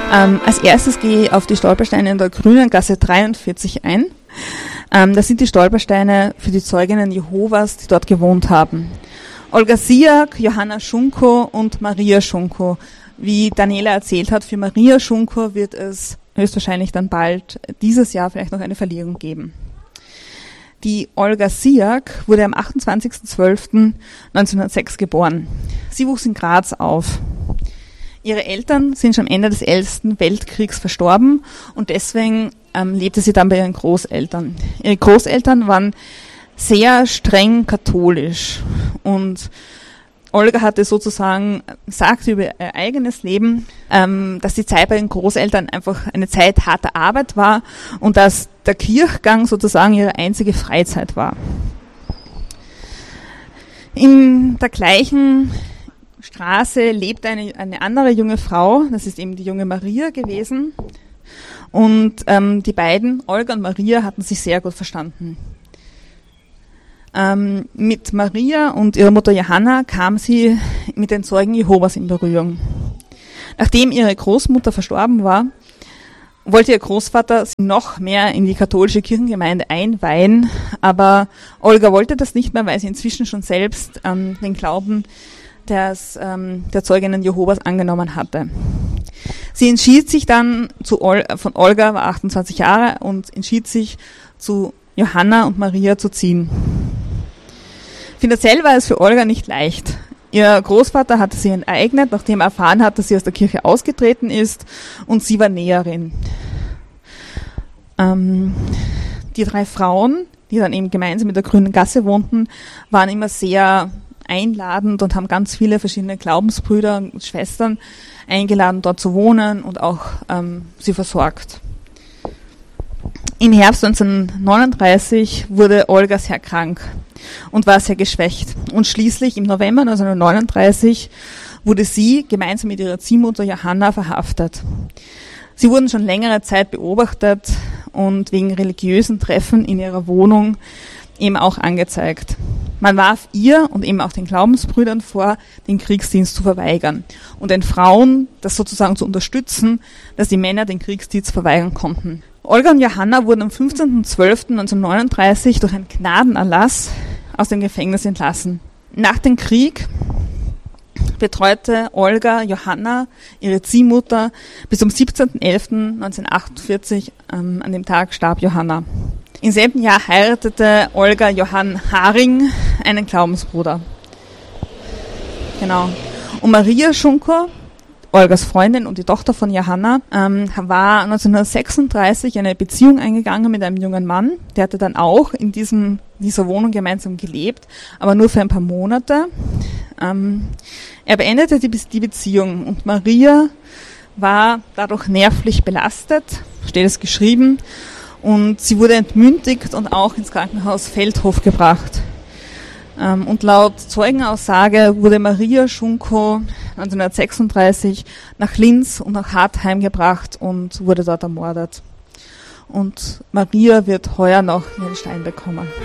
Als erstes gehe ich auf die Stolpersteine in der Grünen Gasse 43 ein. Das sind die Stolpersteine für die Zeuginnen Jehovas, die dort gewohnt haben. Olga Siak, Johanna Schunko und Maria Schunko. Wie Daniela erzählt hat, für Maria Schunko wird es höchstwahrscheinlich dann bald dieses Jahr vielleicht noch eine Verlegung geben. Die Olga Siak wurde am 28.12.1906 geboren. Sie wuchs in Graz auf. Ihre Eltern sind schon am Ende des Ersten Weltkriegs verstorben und deswegen lebte sie dann bei ihren Großeltern. Ihre Großeltern waren sehr streng katholisch und Olga hatte sozusagen, sagte über ihr eigenes Leben, dass die Zeit bei den Großeltern einfach eine Zeit harter Arbeit war und dass der Kirchgang sozusagen ihre einzige Freizeit war. In der gleichen Straße lebte eine andere junge Frau, das ist eben die junge Maria gewesen. Und die beiden, Olga und Maria, hatten sich sehr gut verstanden. Mit Maria und ihrer Mutter Johanna kam sie mit den Zeugen Jehovas in Berührung. Nachdem ihre Großmutter verstorben war, wollte ihr Großvater sie noch mehr in die katholische Kirchengemeinde einweihen, aber Olga wollte das nicht mehr, weil sie inzwischen schon selbst den Glauben der Zeuginnen Jehovas angenommen hatte. Sie entschied sich dann von Olga, war 28 Jahre, und entschied sich zu Johanna und Maria zu ziehen. Finanziell war es für Olga nicht leicht. Ihr Großvater hatte sie enteignet, nachdem er erfahren hat, dass sie aus der Kirche ausgetreten ist, und sie war Näherin. Die 3 Frauen, die dann eben gemeinsam in der Grünen Gasse wohnten, waren immer sehr einladend und haben ganz viele verschiedene Glaubensbrüder und Schwestern eingeladen, dort zu wohnen und auch sie versorgt. Im Herbst 1939 wurde Olga sehr krank und war sehr geschwächt. Und schließlich im November 1939 wurde sie gemeinsam mit ihrer Ziehmutter Johanna verhaftet. Sie wurden schon längere Zeit beobachtet und wegen religiösen Treffen in ihrer Wohnung eben auch angezeigt. Man warf ihr und eben auch den Glaubensbrüdern vor, den Kriegsdienst zu verweigern und den Frauen das sozusagen zu unterstützen, dass die Männer den Kriegsdienst verweigern konnten. Olga und Johanna wurden am 15.12.1939 durch einen Gnadenerlass aus dem Gefängnis entlassen. Nach dem Krieg betreute Olga Johanna ihre Ziehmutter bis zum 17.11.1948, an dem Tag starb Johanna. Im selben Jahr heiratete Olga Johann Haring, einen Glaubensbruder. Genau. Und Maria Schunko, Olgas Freundin und die Tochter von Johanna, war 1936 eine Beziehung eingegangen mit einem jungen Mann. Der hatte dann auch in dieser Wohnung gemeinsam gelebt, aber nur für ein paar Monate. Er beendete die Beziehung und Maria war dadurch nervlich belastet, steht es geschrieben, und sie wurde entmündigt und auch ins Krankenhaus Feldhof gebracht. Und laut Zeugenaussage wurde Maria Schunko 1936 nach Linz und nach Hartheim gebracht und wurde dort ermordet. Und Maria wird heuer noch ihren Stein bekommen.